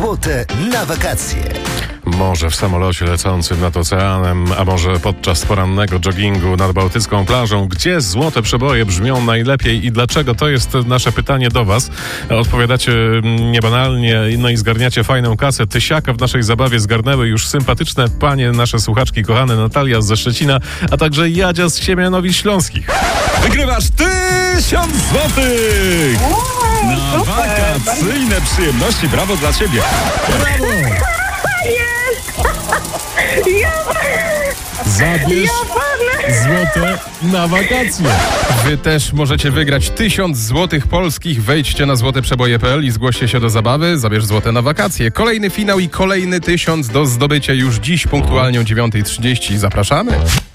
Złote na wakacje. Może w samolocie lecącym nad oceanem, a może podczas porannego joggingu nad bałtycką plażą. Gdzie złote przeboje brzmią najlepiej i dlaczego? To jest nasze pytanie do was. Odpowiadacie niebanalnie, no i zgarniacie fajną kasę. Tysiaka w naszej zabawie zgarnęły już sympatyczne panie, nasze słuchaczki kochane, Natalia ze Szczecina, a także Jadzia z Siemianowic Śląskich. Wygrywasz 1000 złotych! Na wakacyjne przyjemności. Brawo dla ciebie. Brawo! Zabierz złote na wakacje. Wy też możecie wygrać 1000 złotych polskich. Wejdźcie na złoteprzeboje.pl i zgłoście się do zabawy. Zabierz złote na wakacje. Kolejny finał i kolejny 1000 do zdobycia już dziś punktualnie o 9:30. Zapraszamy.